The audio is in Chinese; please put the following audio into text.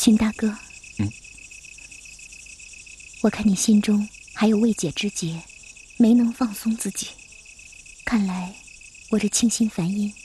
荀大哥， 嗯， 我看你心中还有未解之结，没能放松自己。看来我这清心梵音